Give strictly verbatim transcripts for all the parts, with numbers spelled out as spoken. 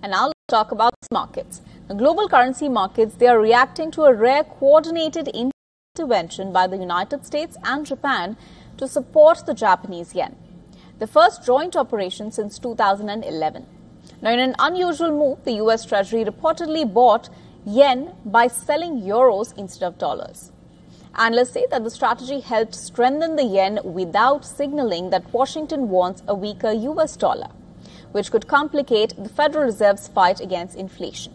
And now let's talk about markets. The global currency markets, they are reacting to a rare coordinated intervention by the United States and Japan to support the Japanese yen. The first joint operation since two thousand eleven. Now, in an unusual move, the U S Treasury reportedly bought yen by selling euros instead of dollars. Analysts say that the strategy helped strengthen the yen without signaling that Washington wants a weaker U S dollar, which could complicate the Federal Reserve's fight against inflation.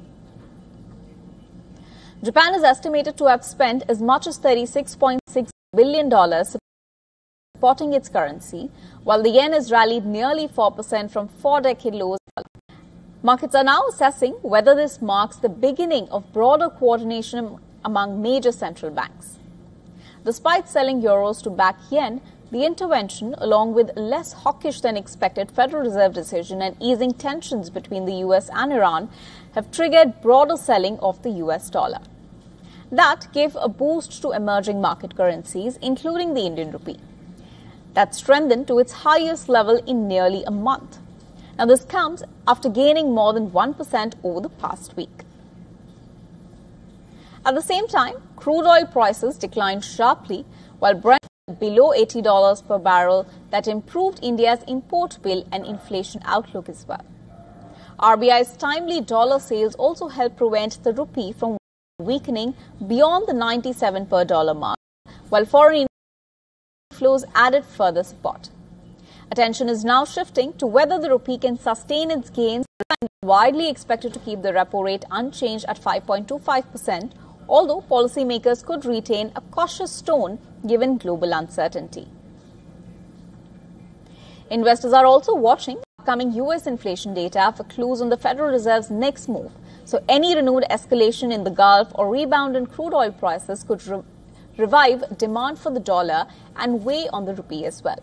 Japan is estimated to have spent as much as thirty-six point six billion dollars supporting its currency, while the yen has rallied nearly four percent from four-decade lows. Markets are now assessing whether this marks the beginning of broader coordination among major central banks. Despite selling euros to back yen, the intervention, along with less hawkish than expected Federal Reserve decision and easing tensions between the U S and Iran, have triggered broader selling of the U S dollar. That gave a boost to emerging market currencies, including the Indian rupee. That strengthened to its highest level in nearly a month. Now, this comes after gaining more than one percent over the past week. At the same time, crude oil prices declined sharply, while Brent below eighty dollars per barrel. That improved India's import bill and inflation outlook as well. R B I's timely dollar sales also helped prevent the rupee from weakening beyond the ninety-seven per dollar mark, while foreign flows added further support. Attention is now shifting to whether the rupee can sustain its gains, widely expected to keep the repo rate unchanged at five point two five percent, although policymakers could retain a cautious tone given global uncertainty. Investors are also watching upcoming U S inflation data for clues on the Federal Reserve's next move. So any renewed escalation in the Gulf or rebound in crude oil prices could re- revive demand for the dollar and weigh on the rupee as well.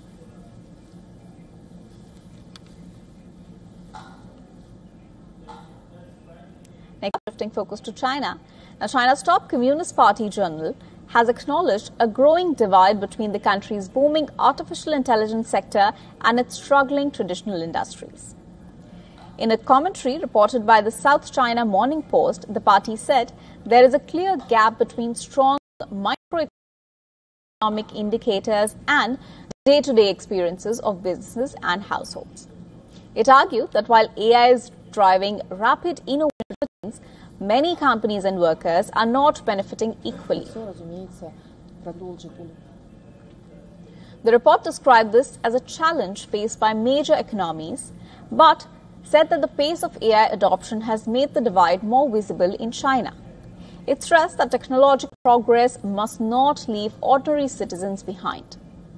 Next, shifting focus to China. Now, China's top Communist Party journal has acknowledged a growing divide between the country's booming artificial intelligence sector and its struggling traditional industries. In a commentary reported by the South China Morning Post, the party said there is a clear gap between strong microeconomic indicators and day-to-day experiences of businesses and households. It argued that while A I is driving rapid innovations, many companies and workers are not benefiting equally. The report described this as a challenge faced by major economies, but said that the pace of A I adoption has made the divide more visible in China. It stressed that technological progress must not leave ordinary citizens behind.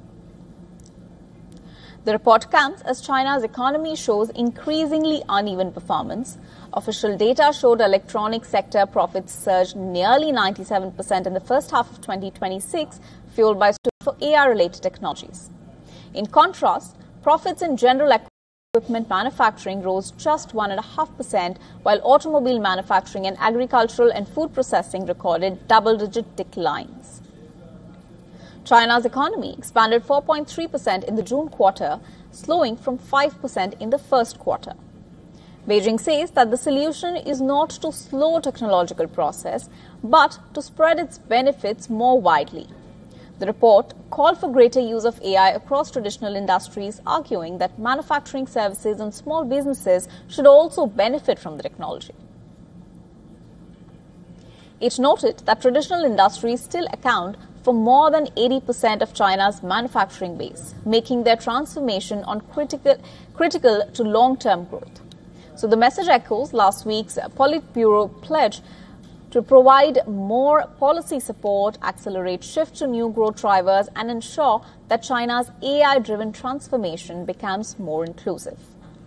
The report comes as China's economy shows increasingly uneven performance. Official data showed electronics sector profits surged nearly ninety-seven percent in the first half of twenty twenty-six, fueled by for A I-related technologies. In contrast, profits in general equipment manufacturing rose just one point five percent, while automobile manufacturing and agricultural and food processing recorded double-digit declines. China's economy expanded four point three percent in the June quarter, slowing from five percent in the first quarter. Beijing says that the solution is not to slow technological process, but to spread its benefits more widely. The report called for greater use of A I across traditional industries, arguing that manufacturing services and small businesses should also benefit from the technology. It noted that traditional industries still account for more than eighty percent of China's manufacturing base, making their transformation on critical, critical to long-term growth. So the message echoes last week's Politburo pledge to provide more policy support, accelerate shift to new growth drivers, and ensure that China's A I-driven transformation becomes more inclusive.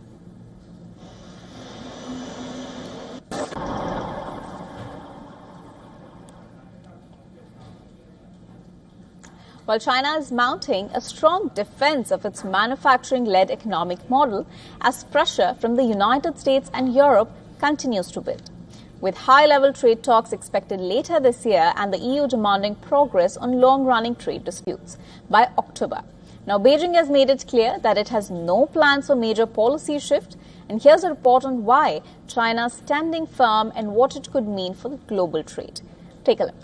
While China is mounting a strong defense of its manufacturing-led economic model as pressure from the United States and Europe continues to build, with high-level trade talks expected later this year and the E U demanding progress on long-running trade disputes by October. Now, Beijing has made it clear that it has no plans for major policy shift And here's a report on why China's standing firm and what it could mean for the global trade. Take a look.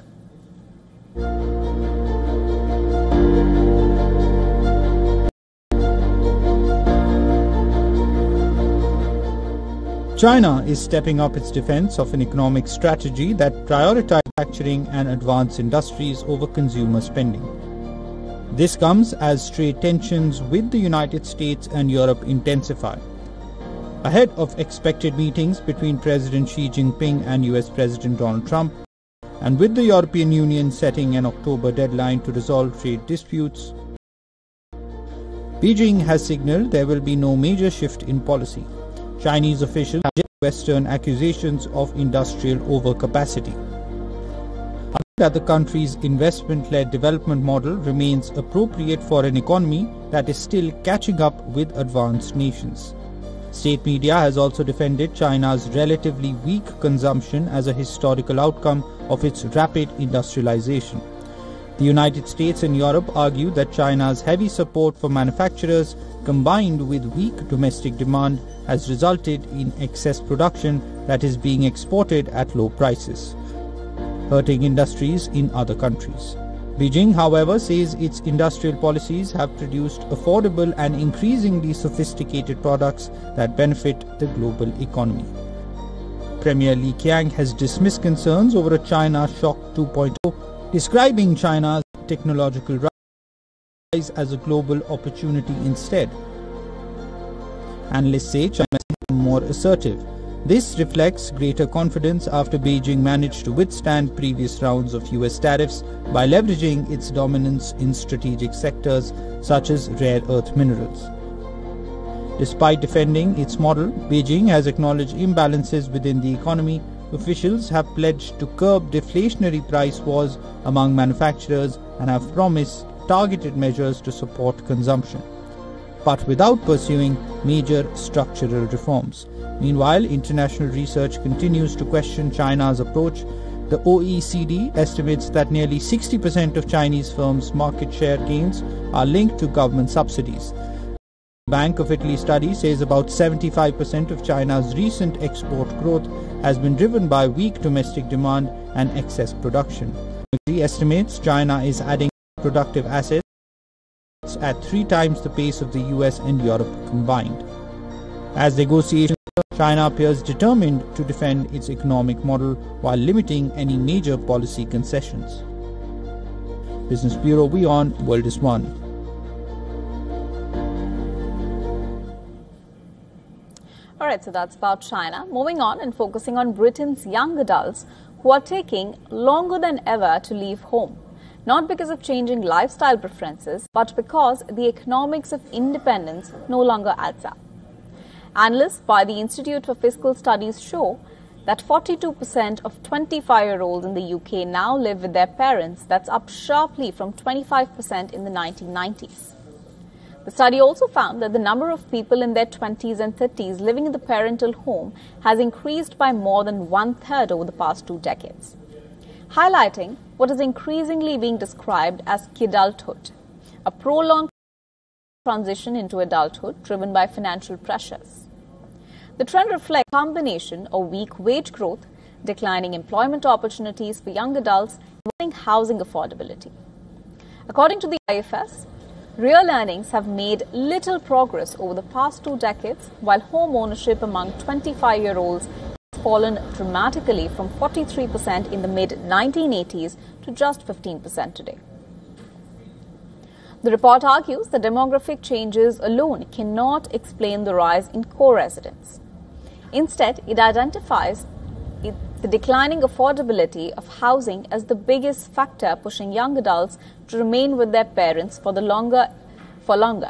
China is stepping up its defense of an economic strategy that prioritizes manufacturing and advanced industries over consumer spending. This comes as trade tensions with the United States and Europe intensify. Ahead of expected meetings between President Xi Jinping and U S President Donald Trump, and with the European Union setting an October deadline to resolve trade disputes, Beijing has signaled there will be no major shift in policy. Chinese officials reject Western accusations of industrial overcapacity. That the country's investment-led development model remains appropriate for an economy that is still catching up with advanced nations. State media has also defended China's relatively weak consumption as a historical outcome of its rapid industrialization. The United States and Europe argue that China's heavy support for manufacturers combined with weak domestic demand has resulted in excess production that is being exported at low prices, hurting industries in other countries. Beijing, however, says its industrial policies have produced affordable and increasingly sophisticated products that benefit the global economy. Premier Li Qiang has dismissed concerns over a China Shock two point oh, describing China's technological rise as a global opportunity instead. Analysts say China is more assertive. This reflects greater confidence after Beijing managed to withstand previous rounds of U S tariffs by leveraging its dominance in strategic sectors such as rare earth minerals. Despite defending its model, Beijing has acknowledged imbalances within the economy. Officials have pledged to curb deflationary price wars among manufacturers and have promised targeted measures to support consumption, but without pursuing major structural reforms. Meanwhile, international research continues to question China's approach. The O E C D estimates that nearly sixty percent of Chinese firms' market share gains are linked to government subsidies. The Bank of Italy study says about seventy-five percent of China's recent export growth has been driven by weak domestic demand and excess production. The estimates China is adding productive assets at three times the pace of the U S and Europe combined. As negotiations, China appears determined to defend its economic model while limiting any major policy concessions. Business Bureau, WION, World is One. All right, so that's about China. Moving on and focusing on Britain's young adults who are taking longer than ever to leave home. Not because of changing lifestyle preferences, but because the economics of independence no longer adds up. Analysts by the Institute for Fiscal Studies show that forty-two percent of twenty-five-year-olds in the U K now live with their parents. That's up sharply from twenty-five percent in the nineteen nineties. The study also found that the number of people in their twenties and thirties living in the parental home has increased by more than one-third over the past two decades, highlighting what is increasingly being described as kidulthood, a prolonged transition into adulthood driven by financial pressures. The trend reflects a combination of weak wage growth, declining employment opportunities for young adults, and housing affordability. According to the I F S, real earnings have made little progress over the past two decades, while home ownership among twenty-five-year-olds has fallen dramatically from forty-three percent in the mid nineteen eighties to just fifteen percent today. The report argues that demographic changes alone cannot explain the rise in co-residence. Instead, it identifies it, the declining affordability of housing as the biggest factor pushing young adults to remain with their parents for the longer, for longer.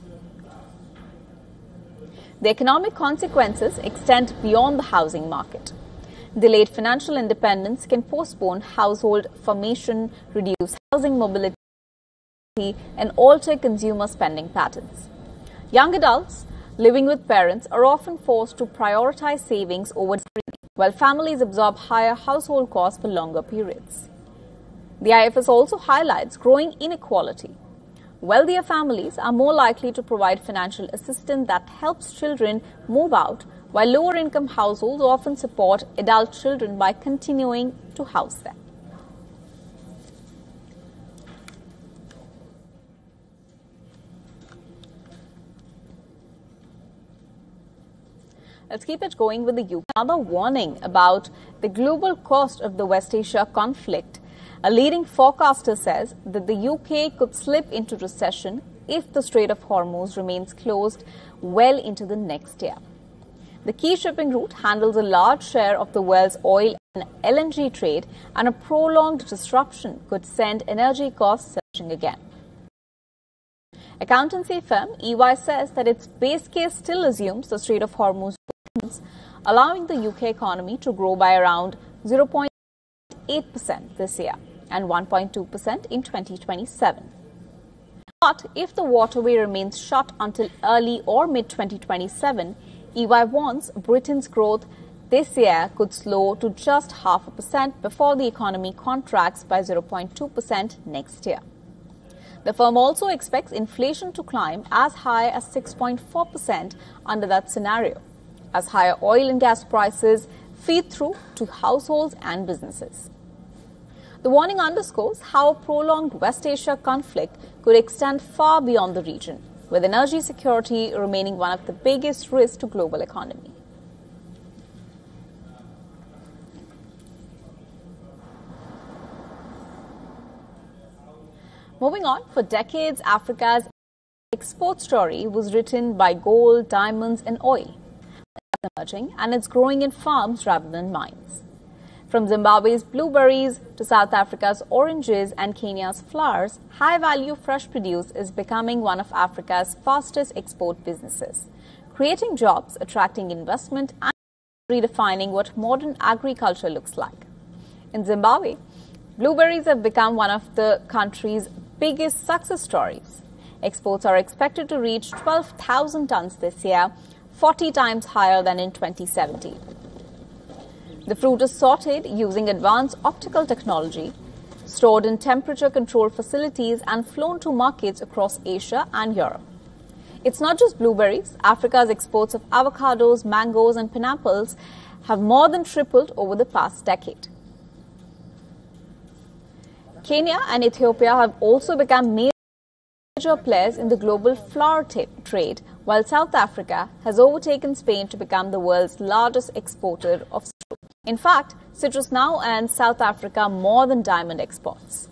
The economic consequences extend beyond the housing market. Delayed financial independence can postpone household formation, reduce housing mobility, and alter consumer spending patterns. Young adults living with parents are often forced to prioritize savings over spending, while families absorb higher household costs for longer periods. The I F S also highlights growing inequality. Wealthier families are more likely to provide financial assistance that helps children move out, while lower-income households often support adult children by continuing to house them. Let's keep it going with the U K. Another warning about the global cost of the West Asia conflict. A leading forecaster says that the U K could slip into recession if the Strait of Hormuz remains closed well into the next year. The key shipping route handles a large share of the world's oil and L N G trade, and a prolonged disruption could send energy costs surging again. Accountancy firm E Y says that its base case still assumes the Strait of Hormuz opens, allowing the U K economy to grow by around zero point eight percent this year and one point two percent in twenty twenty-seven. But if the waterway remains shut until early or mid twenty twenty-seven, E Y warns Britain's growth this year could slow to just half a percent before the economy contracts by zero point two percent next year. The firm also expects inflation to climb as high as six point four percent under that scenario, as higher oil and gas prices feed through to households and businesses. The warning underscores how a prolonged West Asia conflict could extend far beyond the region, with energy security remaining one of the biggest risks to global economy. Moving on, for decades, Africa's export story was written by gold, diamonds and oil. It's emerging, and it's growing in farms rather than mines. From Zimbabwe's blueberries to South Africa's oranges and Kenya's flowers, high-value fresh produce is becoming one of Africa's fastest export businesses, creating jobs, attracting investment, and redefining what modern agriculture looks like. In Zimbabwe, blueberries have become one of the country's biggest success stories. Exports are expected to reach twelve thousand tons this year, forty times higher than in twenty seventeen. The fruit is sorted using advanced optical technology, stored in temperature-controlled facilities and flown to markets across Asia and Europe. It's not just blueberries. Africa's exports of avocados, mangoes and pineapples have more than tripled over the past decade. Kenya and Ethiopia have also become major players in the global flower trade, while South Africa has overtaken Spain to become the world's largest exporter of citrus. In fact, citrus now earns South Africa more than diamond exports.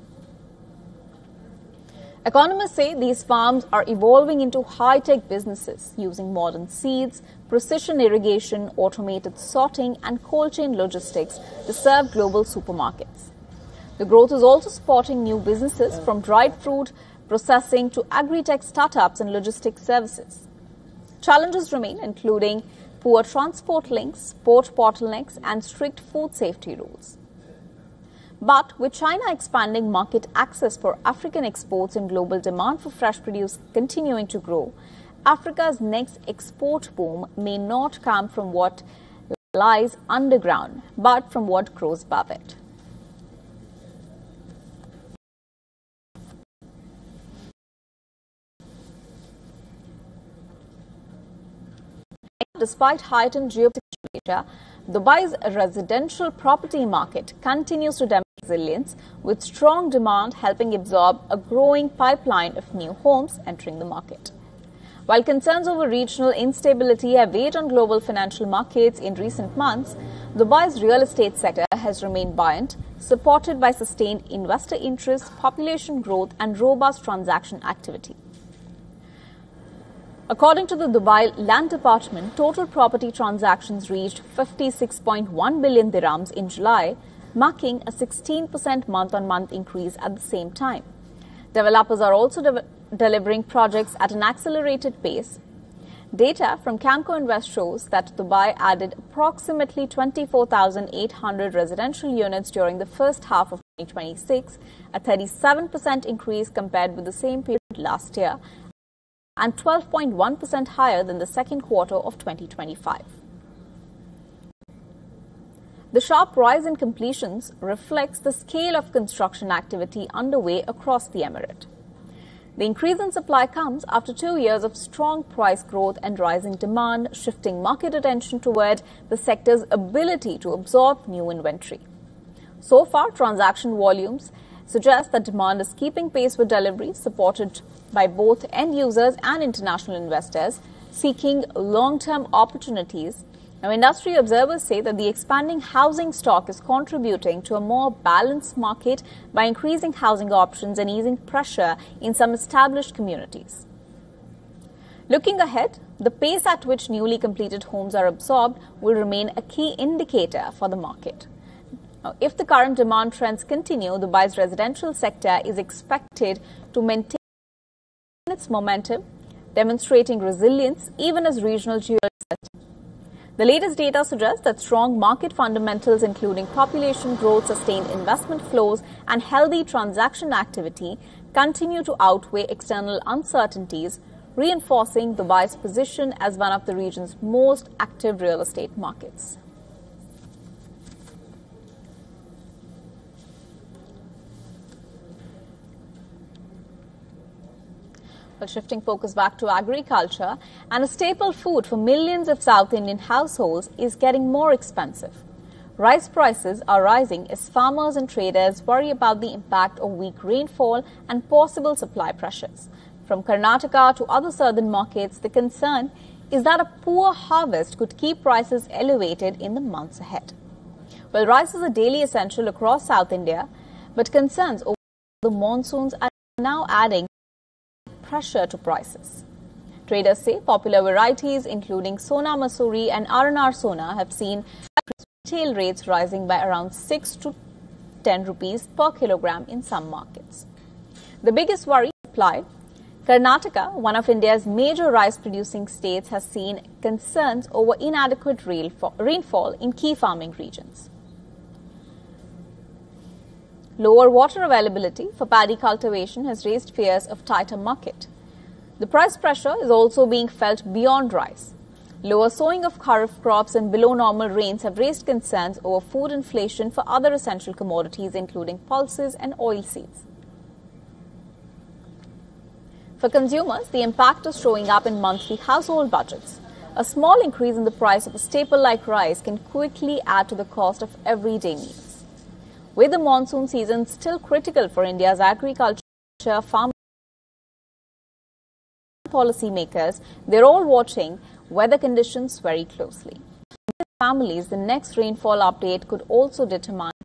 Economists say these farms are evolving into high-tech businesses using modern seeds, precision irrigation, automated sorting and cold chain logistics to serve global supermarkets. The growth is also supporting new businesses from dried fruit processing to agri-tech startups and logistics services. Challenges remain, including poor transport links, port bottlenecks, and strict food safety rules. But with China expanding market access for African exports and global demand for fresh produce continuing to grow, Africa's next export boom may not come from what lies underground, but from what grows above it. Despite heightened geopolitical, Dubai's residential property market continues to demonstrate resilience, with strong demand helping absorb a growing pipeline of new homes entering the market. While concerns over regional instability have weighed on global financial markets in recent months, Dubai's real estate sector has remained buoyant, supported by sustained investor interest, population growth, and robust transaction activity. According to the Dubai Land Department, total property transactions reached fifty-six point one billion dirhams in July, marking a sixteen percent month-on-month increase at the same time. Developers are also de- delivering projects at an accelerated pace. Data from Camco Invest shows that Dubai added approximately twenty-four thousand eight hundred residential units during the first half of twenty twenty-six, a thirty-seven percent increase compared with the same period last year, and twelve point one percent higher than the second quarter of twenty twenty-five. The sharp rise in completions reflects the scale of construction activity underway across the emirate. The increase in supply comes after two years of strong price growth and rising demand, shifting market attention toward the sector's ability to absorb new inventory. So far, transaction volumes suggest that demand is keeping pace with delivery, supported by both end users and international investors seeking long-term opportunities. Now, industry observers say that the expanding housing stock is contributing to a more balanced market by increasing housing options and easing pressure in some established communities. Looking ahead, the pace at which newly completed homes are absorbed will remain a key indicator for the market. Now, if the current demand trends continue, Dubai's residential sector is expected to maintain its momentum, demonstrating resilience even as regional geopolitics. The latest data suggests that strong market fundamentals, including population growth, sustained investment flows, and healthy transaction activity, continue to outweigh external uncertainties, reinforcing Dubai's position as one of the region's most active real estate markets. Well, shifting focus back to agriculture, and a staple food for millions of South Indian households is getting more expensive. Rice prices are rising as farmers and traders worry about the impact of weak rainfall and possible supply pressures. From Karnataka to other southern markets, the concern is that a poor harvest could keep prices elevated in the months ahead. Well, rice is a daily essential across South India, but concerns over the monsoons are now adding pressure to prices. Traders say popular varieties including Sona Masuri and R N R Sona have seen retail rates rising by around six to ten rupees per kilogram in some markets. The biggest worry is supply. Karnataka, one of India's major rice producing states, has seen concerns over inadequate rainfall in key farming regions. Lower water availability for paddy cultivation has raised fears of tighter market. The price pressure is also being felt beyond rice. Lower sowing of kharif crops and below normal rains have raised concerns over food inflation for other essential commodities including pulses and oilseeds. For consumers, the impact is showing up in monthly household budgets. A small increase in the price of a staple like rice can quickly add to the cost of everyday meals. With the monsoon season still critical for India's agriculture, farmers and policymakers, they're all watching weather conditions very closely. For families, the next rainfall update could also determine